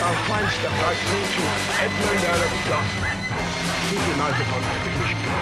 our fine step right through to Edmund, Earl of Gloucester. Keep United on